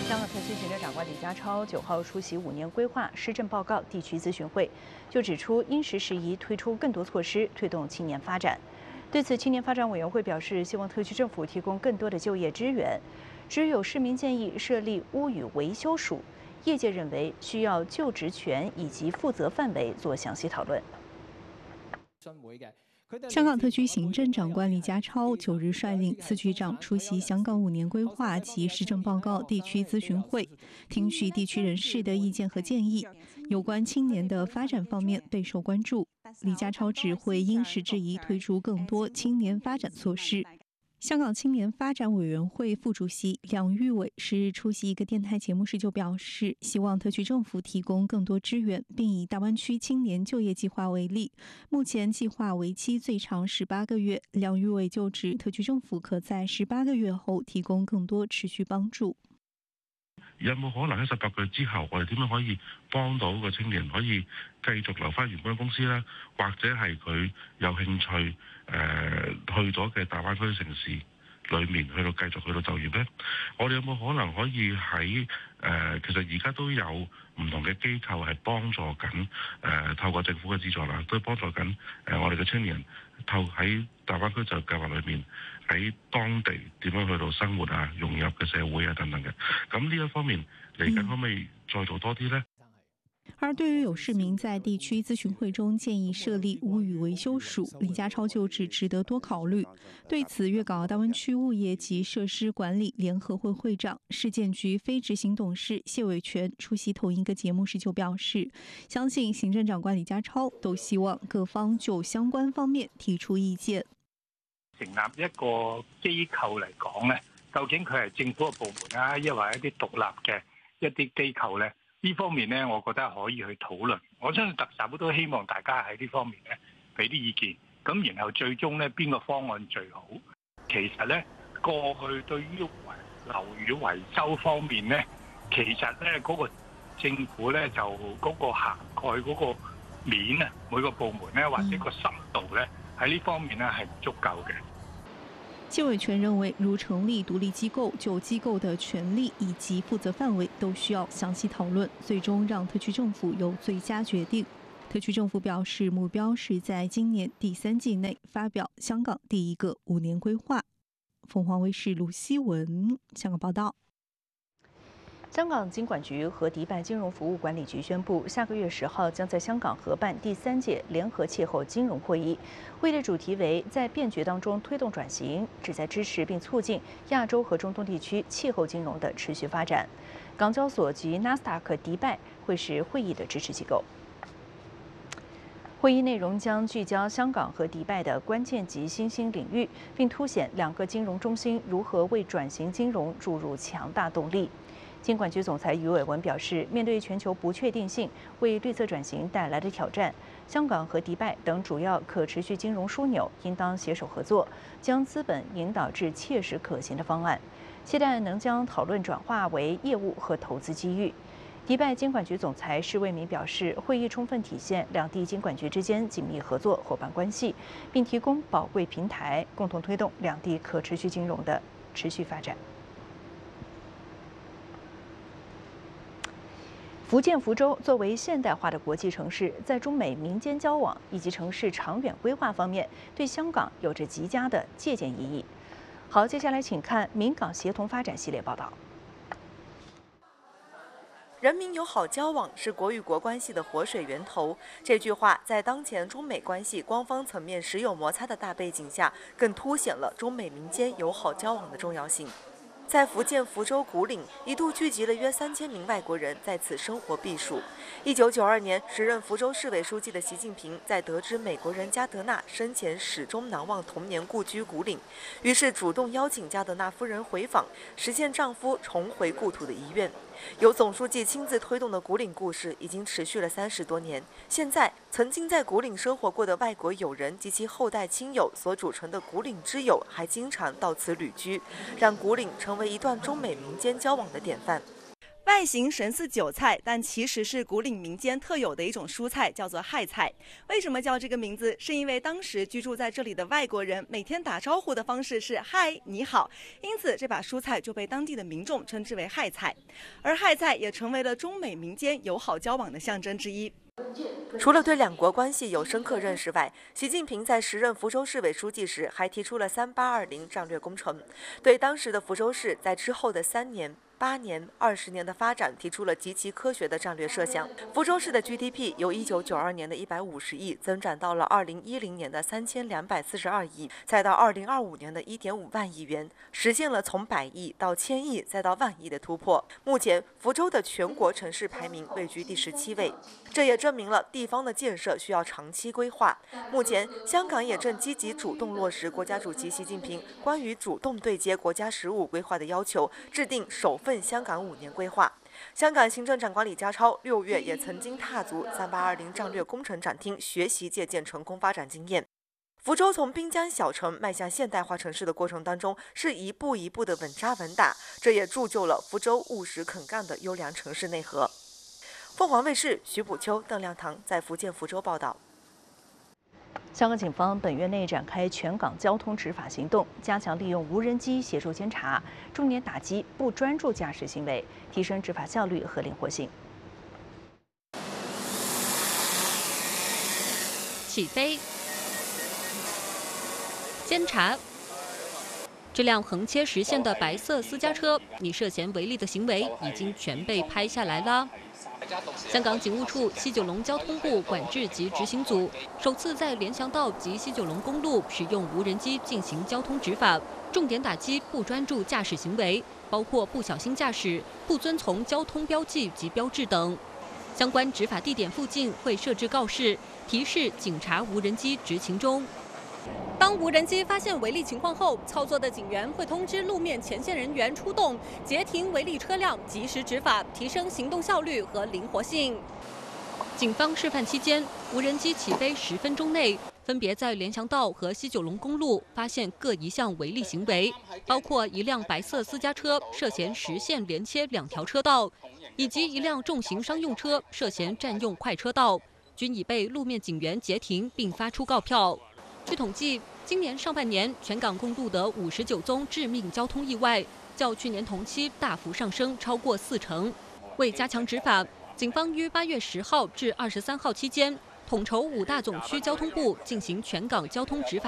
香港特区行政长官李家超9号出席5年规划施政报告地区咨询会，就指出因时适宜推出更多措施，推动青年发展。对此，青年发展委员会表示，希望特区政府提供更多的就业支援。只有市民建议设立屋宇维修署，业界认为需要就职权以及负责范围做详细讨论。 香港特区行政长官李家超9日率领司局长出席香港5年规划及施政报告地区咨询会，听取地区人士的意见和建议。有关青年的发展方面备受关注，李家超指会因时制宜推出更多青年发展措施。香港青年发展委员会副主席梁玉伟10日出席一个电台节目时就表示，希望特区政府提供更多支援，并以大湾区青年就业计划为例，目前计划为期最长18个月。梁玉伟就指，特区政府可在18个月后提供更多持续幫助。 有冇可能喺18個月之後，我哋點樣可以幫到個青年可以繼續留返原本公司呢？或者係佢有興趣去咗嘅大灣區城市裏面去到繼續去到就業呢？我哋有冇可能可以喺其實而家都有唔同嘅機構係幫助緊透過政府嘅資助啦，都幫助緊我哋嘅青年人喺大灣區就業計劃裏面喺當地點樣去到生活啊、融入嘅社會啊等等嘅。咁呢一方面嚟緊可唔可以再做多啲呢？ 而对于有市民在地区咨询会中建议设立屋宇维修署，李家超就指值得多考虑。对此，粤港澳大湾区物业及设施管理联合会会长、市建局非执行董事谢伟全出席同一个节目时就表示，相信行政长官李家超都希望各方就相關方面提出意見。 成立一個機構嚟講咧，究竟佢係政府嘅部門啊，抑或一啲獨立嘅一啲機構咧？呢方面咧，我覺得可以去討論。我相信特首都希望大家喺呢方面咧俾啲意見，咁然後最終咧邊個方案最好？其實咧過去對於樓宇維修方面咧，其實咧嗰個政府咧就嗰個涵蓋嗰個面啊，每個部門咧或者個深度咧喺呢方面咧係唔足夠嘅。 謝偉全認為，如成立獨立機構，就機構的權力以及負責範圍都需要詳細討論，最終讓特區政府有最佳決定。特區政府表示，目標是在今年第3季內發表香港第一個5年規劃。鳳凰衛視盧希文香港報道。 香港金管局和迪拜金融服務管理局宣布，下個月10號將在香港合辦第3屆聯合氣候金融會議。會議的主題為在變局當中推動轉型，旨在支持並促進亞洲和中東地區氣候金融的持續發展。港交所及納斯達克迪拜會是會議的支持機構。會議內容將聚焦香港和迪拜的關鍵及新興領域，並凸顯兩個金融中心如何為轉型金融注入強大動力。金管局總裁余偉文表示，面對全球不確定性為綠色轉型帶來的挑戰，香港和迪拜等主要可持續金融樞紐應當攜手合作，將資本引導至切實可行的方案，期待能將討論轉化為業務和投資機遇。迪拜金管局總裁施為民表示，會議充分體現兩地金管局之間緊密合作夥伴關係，並提供寶貴平台，共同推動兩地可持續金融的持續發展。福建福州作為現代化的國際城市，在中美民間交往以及城市長遠規劃方面，對香港有着極佳的借鑑意義。好，接下來請看民港協同發展系列報道。 人民友好交往是國與國關係的活水源頭。這句話在當前中美關係官方層面時有摩擦的大背景下，更凸顯了中美民間友好交往的重要性。在福建福州古嶺，一度聚集了約3000名外國人在此生活避暑。1992年，時任福州市委書記的習近平在得知美國人加德納生前始終難忘童年故居古嶺，於是主動邀請加德納夫人回訪，實現丈夫重回故土的遺願。由總書記親自推動的古嶺故事已經持續了30多年。現在，曾經在古嶺生活過的外國友人及其後代親友所組成的古嶺之友，還經常到此旅居，讓古嶺成為一段中美民間交往的典範。 外形神似韭菜，但其实是古岭民间特有的一种蔬菜，叫做害菜。为什么叫这个名字？是因为当时居住在这里的外国人每天打招呼的方式是嗨你好，因此这把蔬菜就被当地的民众称之为害菜。而害菜也成为了中美民间友好交往的象征之一。 除了对两国关系有深刻认识外，习近平在时任福州市委书记时还提出了3820战略工程，对当时的福州市在之后的3年、8年、20年的发展提出了极其科学的战略设想。福州市的 GDP 由1992年的150亿增长到了2010年的3242亿，再到2025年的1.5万亿元，实现了从100亿到1000亿再到万亿的突破。目前，福州的全国城市排名位居第17位，这也证明了地方的建设需要长期规划。目前，香港也正积极主动落实国家主席习近平关于主动对接国家事务规划的要求，制定首份香港5年规划。香港行政长官李家超6月也曾经踏足3820战略工程展厅学习借鉴成功发展经验。福州从滨江小城迈向现代化城市的过程当中，是一步一步的稳扎稳打，这也铸就了福州务实肯干的优良城市内核。凤凰卫视徐补秋、邓亮堂在福建福州报道。 香港警方本月内展开全港交通执法行动，加强利用无人机协助监察，重点打击不专注驾驶行为，提升执法效率和灵活性。 起飞，监察。这辆横切实线的白色私家车，你涉嫌违例的行为已经全被拍下来了。香港警务处西九龙交通部管制及执行组首次在联翔道及西九龙公路使用无人机进行交通执法，重点打击不专注驾驶行为，包括不小心驾驶、不遵从交通标记及标志等。相关执法地点附近会设置告示，提示警察无人机执勤中。当无人机发现违例情况后，操作的警员会通知路面前线人员出动，截停违例车辆，及时执法，提升行动效率和灵活性。警方示范期间，无人机起飞10分钟内，分别在联翔道和西九龙公路发现各一项违例行为，包括一辆白色私家车涉嫌实线连切2条车道，以及一辆重型商用车涉嫌占用快车道，均已被路面警员截停并发出告票。据统计，今年上半年全港共录得59宗致命交通意外，较去年同期大幅上升超过40%。为加强执法，警方于8月10号至23号期间，统筹5大总区交通部进行全港交通执法